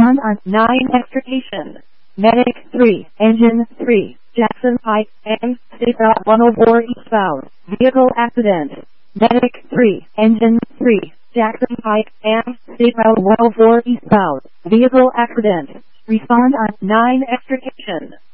Respond on 9 extrication. Medic 3, Engine 3, Jackson Pike, M, State Route 104 eastbound. Vehicle accident. Medic 3, Engine 3, Jackson Pike, M, State Route 104 eastbound. Vehicle accident. Respond on 9 extrication.